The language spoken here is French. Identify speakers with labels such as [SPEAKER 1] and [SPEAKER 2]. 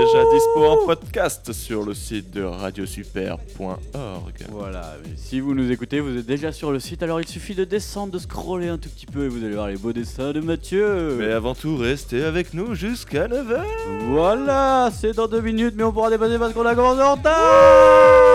[SPEAKER 1] déjà dispo en podcast sur le site de radiosuper.org.
[SPEAKER 2] Voilà, mais si vous nous écoutez, vous êtes déjà sur le site, alors il suffit de descendre, de scroller un tout petit peu et vous allez voir les beaux dessins de Mathieu.
[SPEAKER 1] Mais avant tout, restez avec nous jusqu'à 9h.
[SPEAKER 2] Voilà, c'est dans 2 minutes, mais on pourra dépasser parce qu'on a commencé en retard.